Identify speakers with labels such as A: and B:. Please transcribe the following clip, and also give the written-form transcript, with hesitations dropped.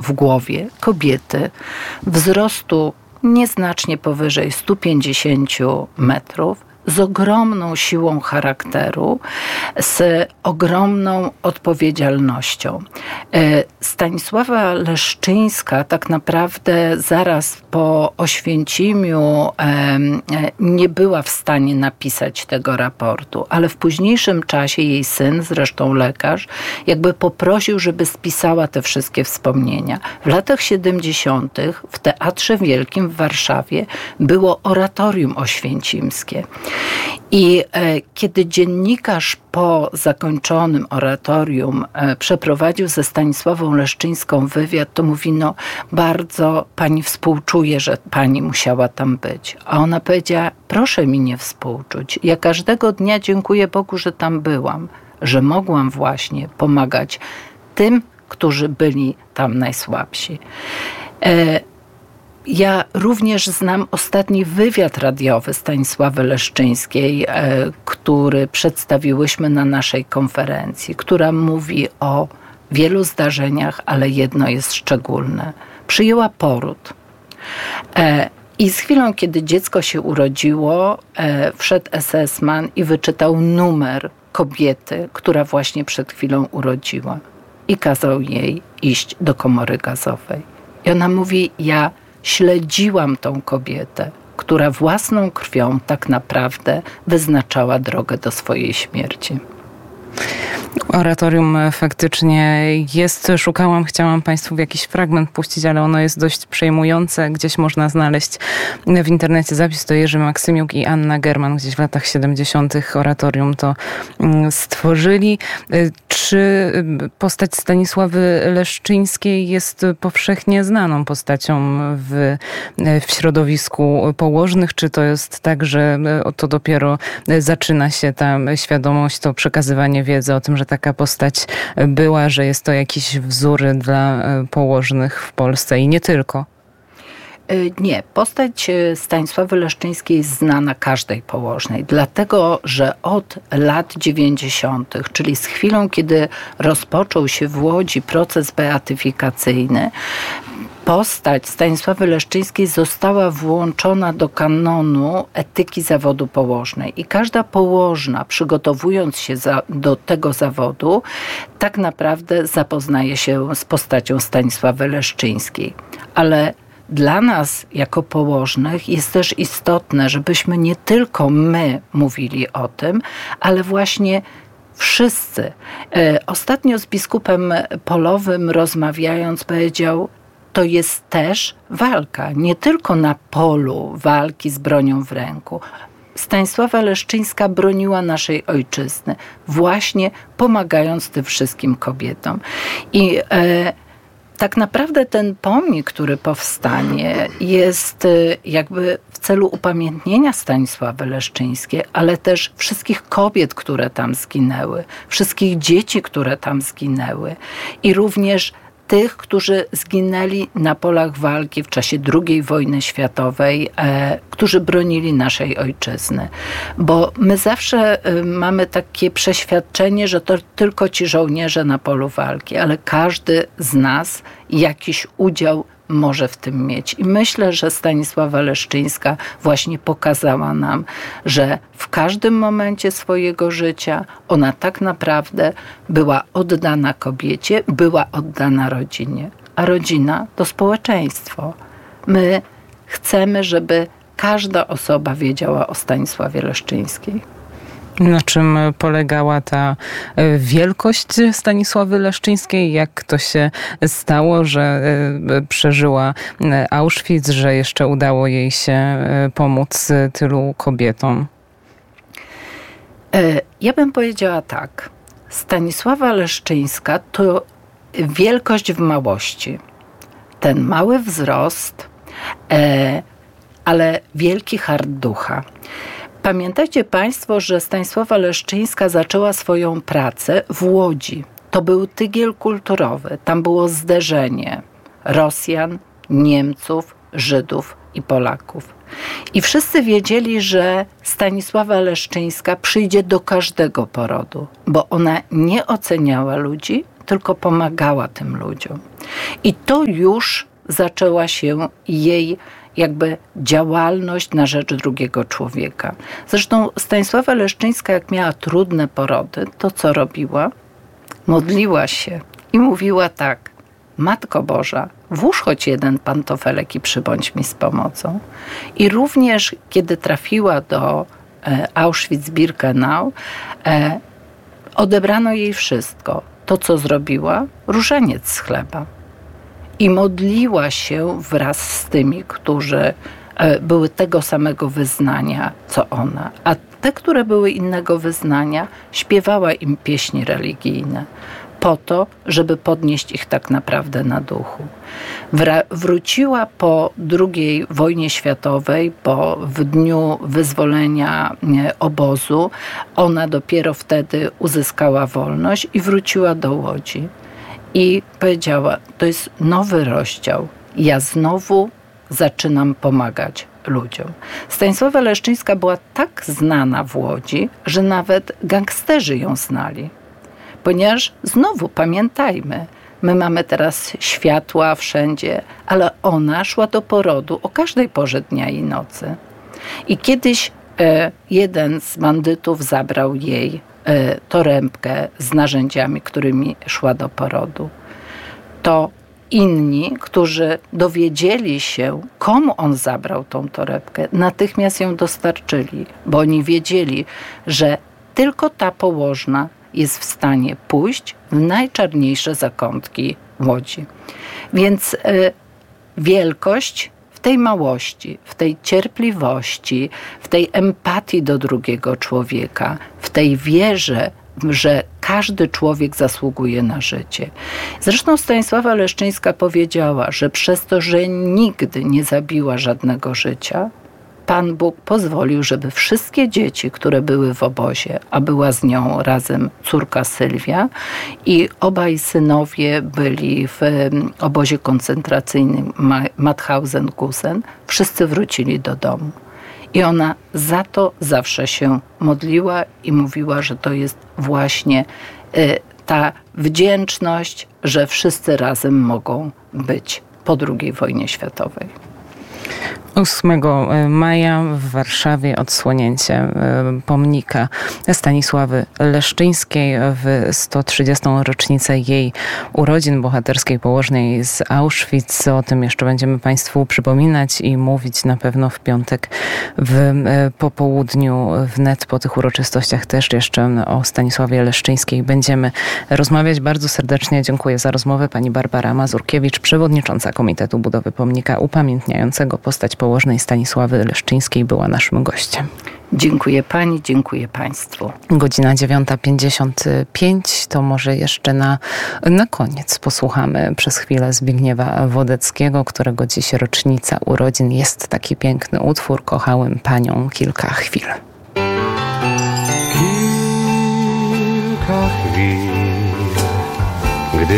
A: w głowie kobiety wzrostu nieznacznie powyżej 150 metrów, z ogromną siłą charakteru, z ogromną odpowiedzialnością. Stanisława Leszczyńska tak naprawdę zaraz po Oświęcimiu nie była w stanie napisać tego raportu, ale w późniejszym czasie jej syn, zresztą lekarz, jakby poprosił, żeby spisała te wszystkie wspomnienia. W latach 70. w Teatrze Wielkim w Warszawie było oratorium oświęcimskie. I kiedy dziennikarz po zakończonym oratorium przeprowadził ze Stanisławą Leszczyńską wywiad, to mówi, no bardzo pani współczuje, że pani musiała tam być. A ona powiedziała, proszę mi nie współczuć. Ja każdego dnia dziękuję Bogu, że tam byłam, że mogłam właśnie pomagać tym, którzy byli tam najsłabsi. Ja również znam ostatni wywiad radiowy Stanisławy Leszczyńskiej, który przedstawiłyśmy na naszej konferencji, która mówi o wielu zdarzeniach, ale jedno jest szczególne. Przyjęła poród. I z chwilą, kiedy dziecko się urodziło, wszedł SS-man i wyczytał numer kobiety, która właśnie przed chwilą urodziła. I kazał jej iść do komory gazowej. I ona mówi, ja śledziłam tą kobietę, która własną krwią tak naprawdę wyznaczała drogę do swojej śmierci.
B: Oratorium faktycznie jest. Chciałam Państwu jakiś fragment puścić, ale ono jest dość przejmujące. Gdzieś można znaleźć w internecie zapis. To Jerzy Maksymiuk i Anna German gdzieś w latach 70. oratorium to stworzyli. Czy postać Stanisławy Leszczyńskiej jest powszechnie znaną postacią w środowisku położnych? Czy to jest tak, że to dopiero zaczyna się ta świadomość, to przekazywanie wiedzy o tym, że taka postać była, że jest to jakiś wzór dla położnych w Polsce i nie tylko?
A: Nie, postać Stanisławy Leszczyńskiej jest znana każdej położnej, dlatego że od lat 90., czyli z chwilą, kiedy rozpoczął się w Łodzi proces beatyfikacyjny, postać Stanisławy Leszczyńskiej została włączona do kanonu etyki zawodu położnej. I każda położna, przygotowując się do tego zawodu, tak naprawdę zapoznaje się z postacią Stanisławy Leszczyńskiej. Ale dla nas, jako położnych, jest też istotne, żebyśmy nie tylko my mówili o tym, ale właśnie wszyscy. Ostatnio z biskupem Polowym rozmawiając powiedział, to jest też walka, nie tylko na polu walki z bronią w ręku. Stanisława Leszczyńska broniła naszej ojczyzny, właśnie pomagając tym wszystkim kobietom. I tak naprawdę ten pomnik, który powstanie, jest jakby w celu upamiętnienia Stanisławy Leszczyńskiej, ale też wszystkich kobiet, które tam zginęły, wszystkich dzieci, które tam zginęły i również tych, którzy zginęli na polach walki w czasie II wojny światowej, którzy bronili naszej ojczyzny. Bo my zawsze mamy takie przeświadczenie, że to tylko ci żołnierze na polu walki, ale każdy z nas jakiś udział może w tym mieć. I myślę, że Stanisława Leszczyńska właśnie pokazała nam, że w każdym momencie swojego życia ona tak naprawdę była oddana kobiecie, była oddana rodzinie. A rodzina to społeczeństwo. My chcemy, żeby każda osoba wiedziała o Stanisławie Leszczyńskiej.
B: Na czym polegała ta wielkość Stanisławy Leszczyńskiej? Jak to się stało, że przeżyła Auschwitz, że jeszcze udało jej się pomóc tylu kobietom?
A: Ja bym powiedziała tak. Stanisława Leszczyńska to wielkość w małości. Ten mały wzrost, ale wielki hart ducha. Pamiętajcie Państwo, że Stanisława Leszczyńska zaczęła swoją pracę w Łodzi. To był tygiel kulturowy. Tam było zderzenie Rosjan, Niemców, Żydów i Polaków. I wszyscy wiedzieli, że Stanisława Leszczyńska przyjdzie do każdego porodu, bo ona nie oceniała ludzi, tylko pomagała tym ludziom. I to już zaczęła się jej jakby działalność na rzecz drugiego człowieka. Zresztą Stanisława Leszczyńska, jak miała trudne porody, to co robiła? Modliła się i mówiła tak: Matko Boża, włóż choć jeden pantofelek i przybądź mi z pomocą. I również kiedy trafiła do Auschwitz-Birkenau, odebrano jej wszystko. To, co zrobiła? Różaniec z chleba. I modliła się wraz z tymi, którzy były tego samego wyznania, co ona. A te, które były innego wyznania, śpiewała im pieśni religijne. Po to, żeby podnieść ich tak naprawdę na duchu. Wróciła po II wojnie światowej, bo w dniu wyzwolenia obozu ona dopiero wtedy uzyskała wolność i wróciła do Łodzi. I powiedziała, to jest nowy rozdział. Ja znowu zaczynam pomagać ludziom. Stanisława Leszczyńska była tak znana w Łodzi, że nawet gangsterzy ją znali. Ponieważ znowu pamiętajmy, my mamy teraz światła wszędzie, ale ona szła do porodu o każdej porze dnia i nocy. I kiedyś jeden z bandytów zabrał jej torebkę z narzędziami, którymi szła do porodu. To inni, którzy dowiedzieli się, komu on zabrał tą torebkę, natychmiast ją dostarczyli, bo oni wiedzieli, że tylko ta położna jest w stanie pójść w najczarniejsze zakątki Łodzi. Więc wielkość w tej małości, w tej cierpliwości, w tej empatii do drugiego człowieka, w tej wierze, że każdy człowiek zasługuje na życie. Zresztą Stanisława Leszczyńska powiedziała, że przez to, że nigdy nie zabiła żadnego życia, Pan Bóg pozwolił, żeby wszystkie dzieci, które były w obozie, a była z nią razem córka Sylwia i obaj synowie byli w obozie koncentracyjnym Mauthausen-Gusen, wszyscy wrócili do domu. I ona za to zawsze się modliła i mówiła, że to jest właśnie ta wdzięczność, że wszyscy razem mogą być po II wojnie światowej.
B: 8 maja w Warszawie odsłonięcie pomnika Stanisławy Leszczyńskiej w 130. rocznicę jej urodzin, bohaterskiej położnej z Auschwitz. O tym jeszcze będziemy Państwu przypominać i mówić na pewno w piątek po południu. Wnet po tych uroczystościach też jeszcze o Stanisławie Leszczyńskiej będziemy rozmawiać. Bardzo serdecznie dziękuję za rozmowę. Pani Barbara Mazurkiewicz, przewodnicząca Komitetu Budowy Pomnika upamiętniającego postać położnej Stanisławy Leszczyńskiej, była naszym gościem.
A: Dziękuję Pani, dziękuję Państwu.
B: Godzina 9:55, to może jeszcze na koniec posłuchamy przez chwilę Zbigniewa Wodeckiego, którego dziś rocznica urodzin. Jest taki piękny utwór, Kochałem Panią kilka chwil.
C: Kilka chwil